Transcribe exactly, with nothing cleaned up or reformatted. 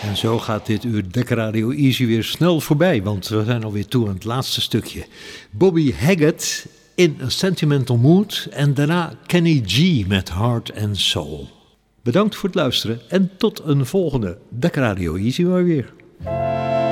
En zo gaat dit uur Dekker Radio Easy weer snel voorbij, want we zijn alweer toe aan het laatste stukje. Bobby Haggett in A Sentimental Mood en daarna Kenny G met Heart and Soul. Bedankt voor het luisteren en tot een volgende Dekker Radio Easy maar weer.